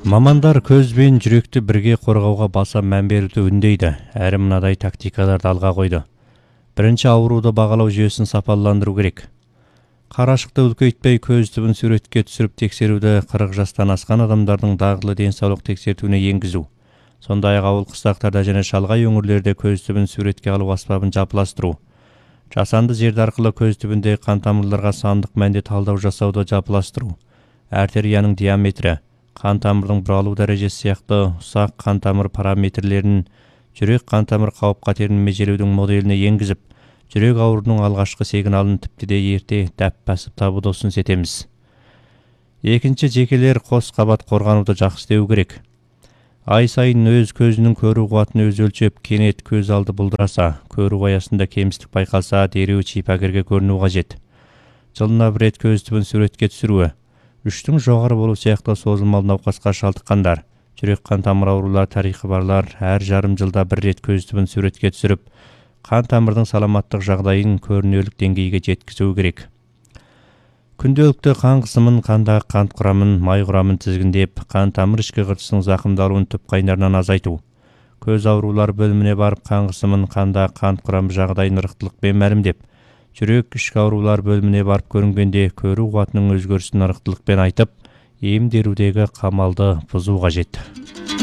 Мамандар көз бен жүректі бірге қорғауға баса мән беруді үндейді, әрі мынадай тактикаларды алға қойды. Бірінші, ауруды бағалау жүйесін сапаландыру керек. Қарашықты үлкейтпей көз түбін суретке түсіріп тексеруді 40 жастан асқан адамдардың дағдылы денсаулық тексертуіне енгізу. Сондай-ақ ауыл қыстақтарда және шалғай өңірлерде көз түбін суретке алу аспабын жапыластыру. Жасанды зерде арқылы көз түбінде қан тамырларға сандық мәнде талдау жасауды жапыластыру. Артерияның диаметрі, қан тамырдың бұралу дәрежесі сияқты ұсақ қан тамыр параметрлерін жүрек қан тамыр қауіп-қатерін межелеудің моделіне енгізіп, жүрек ауруының алғашқы сигналын тіпті де ерте дәп басып табуды ұсыныс етеміз. Екінші, жекелер қос қабат қорғануды жақсы істеу керек. Ай сайын өз көзінің көру қуатын өз өлшеп, кенет көз алды бұлдыраса, көру аясында кемістік байқалса, дереу шипагерге көріну қажет. Жылына бір рет көз түбін суретке түсіруі. 3-тің жоғары болу сияқты созылмалы науқасқа шалдыққандар, жүрек қан тамыр аурулар тарихы барлар әр жарым жылда бір рет көз түбін суретке түсіріп, қан тамырдың саламаттық жағдайын көрінеулік деңгейге жеткізу керек. Күнделікті қан қысымын, қандағы қант құрамын, май құрамын тізгіндеп, қан тамыр ішкі қыртысының зақымдалуын түп қайнарынан азайту. Көз аурулар бөліміне барып, қан қысымын, қандағы қант құрамы жағдайын ырықтылықпен мәлімдеп, жүрек ішкі аурулар бөліміне барып көрінгенде көру қуатының өзгерісін ырықтылықпен айтып, емдерудегі қамалды бұзу қажет.